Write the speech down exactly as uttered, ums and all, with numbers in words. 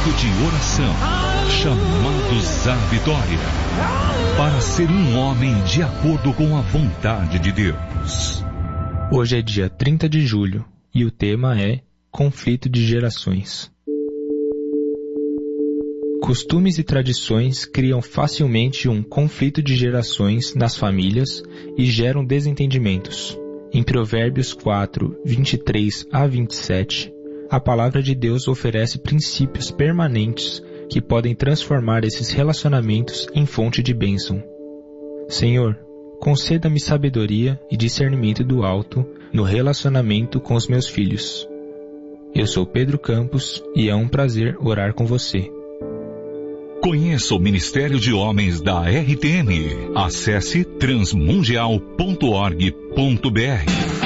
momento de oração, chamados à vitória, para ser um homem de acordo com a vontade de Deus. Hoje é dia trinta de julho e o tema é conflito de gerações. Costumes e tradições criam facilmente um conflito de gerações nas famílias e geram desentendimentos. Em Provérbios quatro, vinte e três a vinte e sete, a palavra de Deus oferece princípios permanentes que podem transformar esses relacionamentos em fonte de bênção. Senhor, conceda-me sabedoria e discernimento do alto no relacionamento com os meus filhos. Eu sou Pedro Campos e é um prazer orar com você. Conheça o Ministério de Homens da R T M. Acesse transmundial ponto org ponto br.